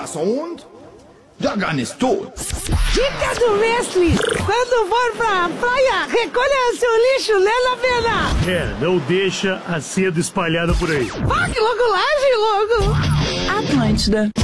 das und? Dagan ist tot. Dica do mestre: quando for pra praia, recolha seu lixo, né, Lavena? Não deixa a seda espalhada por aí. Vá, que louco, laje, louco! Atlântida.